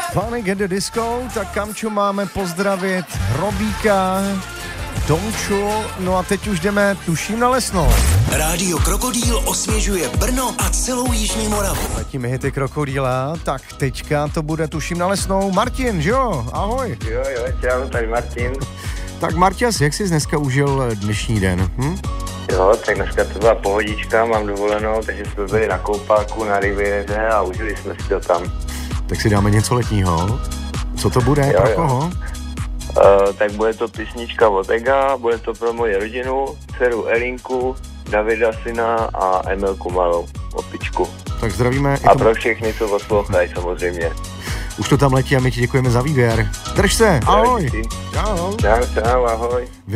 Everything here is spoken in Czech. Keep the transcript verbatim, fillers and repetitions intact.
Panic at the Disco, tak Kamčo máme pozdravit, Robíka, Domču, no a teď už jdeme, tuším, na Lesnou. Rádio Krokodýl osvěžuje Brno a celou Jižní Moravu. Letíme hity Krokodýla, tak teďka to bude, tuším, na Lesnou. Martin, že jo? Ahoj. Jo, jo, čau, tady Martin. Tak Marťas, jak jsi dneska užil dnešní den? Hm? Jo, tak dneska to byla pohodička, mám dovolenou, takže jsme byli na koupáku, na riviéře a užili jsme si to tam. Tak si dáme něco letního. Co to bude? Jo, pro jo. koho? Uh, tak bude to písnička od Ega, bude to pro moji rodinu, dceru Elinku, Davida syna a Emilku malou, opičku. Tak zdravíme. A pro všechny, co poslouchají samozřejmě. Už to tam letí a my ti děkujeme za výběr. Drž se, ahoj. Čau, čau, ahoj.